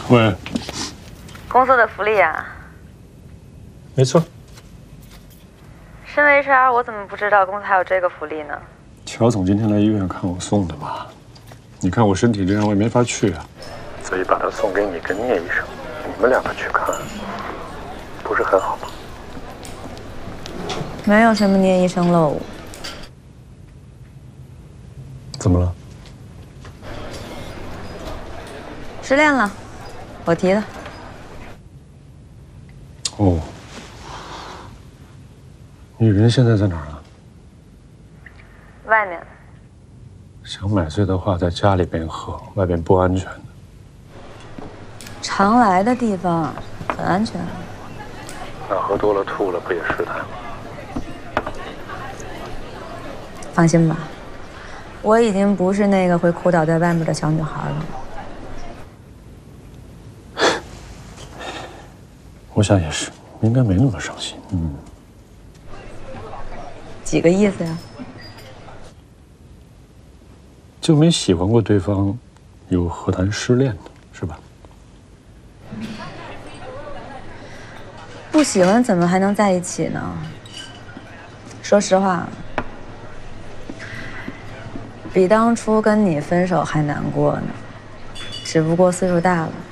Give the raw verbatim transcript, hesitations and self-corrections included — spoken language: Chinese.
喂， 公司的福利啊？ 没错。 身为 H R， 我怎么不知道公司还有这个福利呢？ 乔总今天来医院看我送的嘛，你看我身体这样，我也没法去啊，所以把它送给你跟聂医生，你们两个去看，不是很好吗？ 没有什么聂医生喽。 怎么了？ 失恋了，我提的。 哦，你人现在在哪儿啊？ 外面。 想买醉的话，在家里边喝，外边不安全的。 常来的地方很安全。 那喝多了吐了，不也失态吗？ 放心吧，我已经不是那个会哭倒在外面的小女孩了。 我想也是，应该没那么伤心。嗯， 几个意思呀？ 就没喜欢过对方，又何谈失恋呢？是吧？ 不喜欢怎么还能在一起呢？说实话，比当初跟你分手还难过呢。只不过岁数大了。